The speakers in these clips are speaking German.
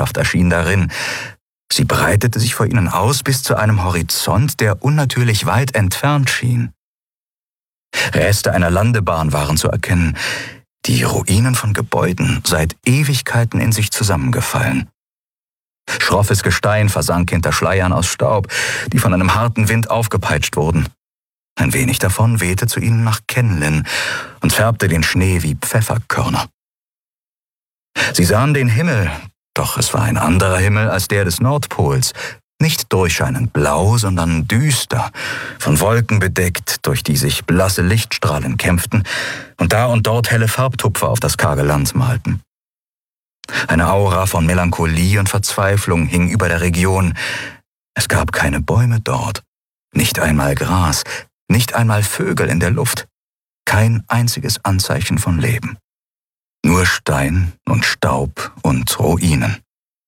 Lebenskraft erschien darin. Sie breitete sich vor ihnen aus bis zu einem Horizont, der unnatürlich weit entfernt schien. Reste einer Landebahn waren zu erkennen, die Ruinen von Gebäuden, seit Ewigkeiten in sich zusammengefallen. Schroffes Gestein versank hinter Schleiern aus Staub, die von einem harten Wind aufgepeitscht wurden. Ein wenig davon wehte zu ihnen nach Kenlin und färbte den Schnee wie Pfefferkörner. Sie sahen den Himmel, doch es war ein anderer Himmel als der des Nordpols, nicht durchscheinend blau, sondern düster, von Wolken bedeckt, durch die sich blasse Lichtstrahlen kämpften und da und dort helle Farbtupfer auf das karge Land malten. Eine Aura von Melancholie und Verzweiflung hing über der Region. Es gab keine Bäume dort, nicht einmal Gras, nicht einmal Vögel in der Luft, kein einziges Anzeichen von Leben. Nur Stein und Staub und Ruinen.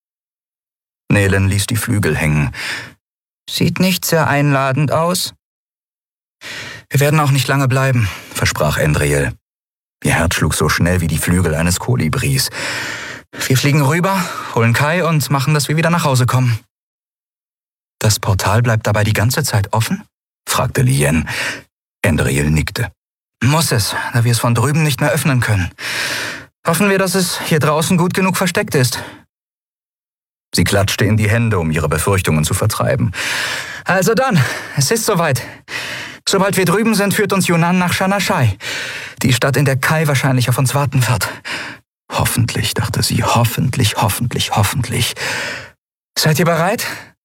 Nelen ließ die Flügel hängen. Sieht nicht sehr einladend aus. Wir werden auch nicht lange bleiben, versprach Endriel. Ihr Herz schlug so schnell wie die Flügel eines Kolibris. Wir fliegen rüber, holen Kai und machen, dass wir wieder nach Hause kommen. Das Portal bleibt dabei die ganze Zeit offen? Fragte Lien. Endriel nickte. Muss es, da wir es von drüben nicht mehr öffnen können. Hoffen wir, dass es hier draußen gut genug versteckt ist. Sie klatschte in die Hände, um ihre Befürchtungen zu vertreiben. Also dann, es ist soweit. Sobald wir drüben sind, führt uns Yunnan nach Shanashai, die Stadt, in der Kai wahrscheinlich auf uns warten wird. Hoffentlich, dachte sie, hoffentlich, hoffentlich, hoffentlich. Seid ihr bereit?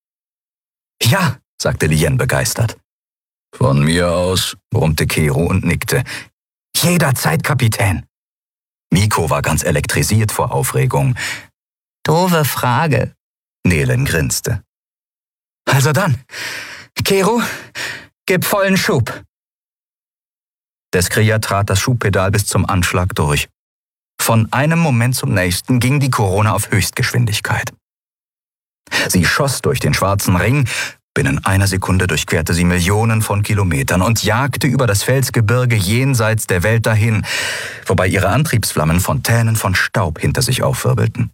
Ja, sagte Lien begeistert. Von mir aus, brummte Kero und nickte. Jederzeit, Kapitän. Miko war ganz elektrisiert vor Aufregung. Doofe Frage. Nelen grinste. Also dann, Kero, gib vollen Schub. Deskria trat das Schubpedal bis zum Anschlag durch. Von einem Moment zum nächsten ging die Corona auf Höchstgeschwindigkeit. Sie schoss durch den schwarzen Ring, binnen einer Sekunde durchquerte sie Millionen von Kilometern und jagte über das Felsgebirge jenseits der Welt dahin, wobei ihre Antriebsflammen Fontänen von Staub hinter sich aufwirbelten.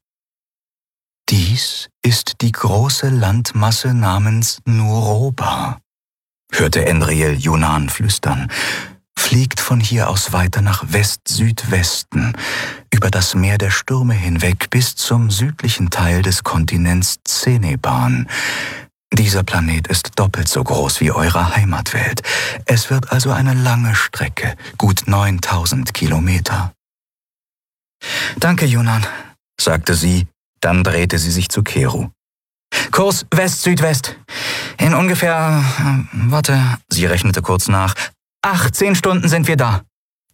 Dies ist die große Landmasse namens Nuroba, hörte Endriel Yunnan flüstern, fliegt von hier aus weiter nach West-Südwesten, über das Meer der Stürme hinweg bis zum südlichen Teil des Kontinents Ceneban. Dieser Planet ist doppelt so groß wie eure Heimatwelt. Es wird also eine lange Strecke, gut 9000 Kilometer. Danke, Yunnan, sagte sie, dann drehte sie sich zu Kero. Kurs West-Südwest. In ungefähr, sie rechnete kurz nach, 18 Stunden sind wir da.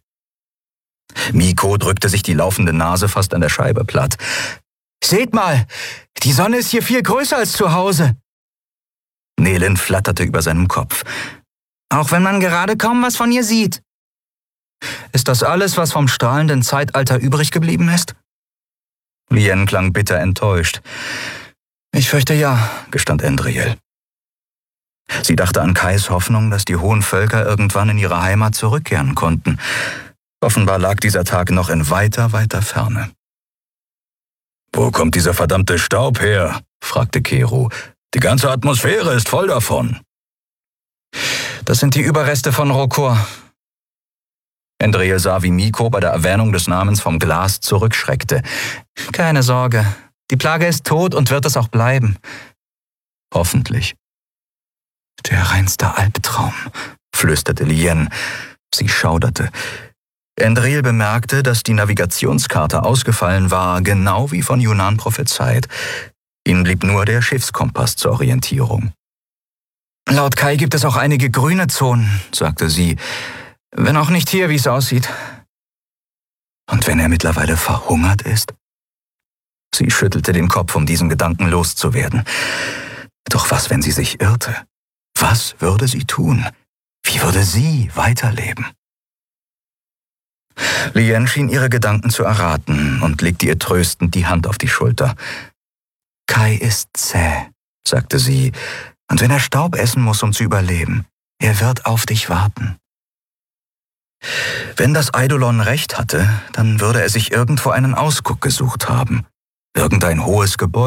Miko drückte sich die laufende Nase fast an der Scheibe platt. Seht mal, die Sonne ist hier viel größer als zu Hause. Nelen flatterte über seinem Kopf. Auch wenn man gerade kaum was von ihr sieht. Ist das alles, was vom strahlenden Zeitalter übrig geblieben ist? Lien klang bitter enttäuscht. Ich fürchte ja, gestand Endriel. Sie dachte an Kais Hoffnung, dass die hohen Völker irgendwann in ihre Heimat zurückkehren konnten. Offenbar lag dieser Tag noch in weiter, weiter Ferne. »Wo kommt dieser verdammte Staub her?« fragte Kero. »Die ganze Atmosphäre ist voll davon.« »Das sind die Überreste von Rokor.« Endriel sah, wie Miko bei der Erwähnung des Namens vom Glas zurückschreckte. »Keine Sorge, die Plage ist tot und wird es auch bleiben.« »Hoffentlich.« »Der reinste Albtraum«, flüsterte Lien. Sie schauderte. Endriel bemerkte, dass die Navigationskarte ausgefallen war, genau wie von Yunnan prophezeit. Ihnen blieb nur der Schiffskompass zur Orientierung. »Laut Kai gibt es auch einige grüne Zonen«, sagte sie, »wenn auch nicht hier, wie es aussieht.« »Und wenn er mittlerweile verhungert ist?« Sie schüttelte den Kopf, um diesen Gedanken loszuwerden. Doch was, wenn sie sich irrte? Was würde sie tun? Wie würde sie weiterleben? Lien schien ihre Gedanken zu erraten und legte ihr tröstend die Hand auf die Schulter. »Kai ist zäh«, sagte sie, »und wenn er Staub essen muss, um zu überleben, er wird auf dich warten.« Wenn das Eidolon recht hatte, dann würde er sich irgendwo einen Ausguck gesucht haben. Irgendein hohes Gebäude.